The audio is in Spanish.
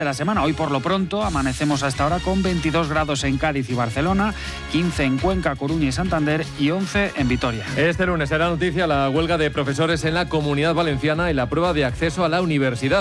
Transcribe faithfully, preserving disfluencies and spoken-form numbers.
de la semana. Hoy por lo pronto amanecemos a esta hora con veintidós grados en Cádiz y Barcelona, quince en Cuenca, Coruña y Santander y once en Vitoria. Este lunes será noticia la huelga de profesores en la Comunidad Valenciana y la prueba de acceso a la universidad.